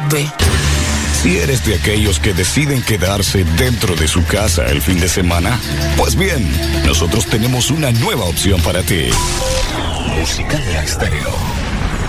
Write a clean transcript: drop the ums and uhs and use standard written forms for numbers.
baby. Si eres de aquellos que deciden quedarse dentro de su casa el fin de semana, pues bien, nosotros tenemos una nueva opción para ti. Musicalia Estéreo.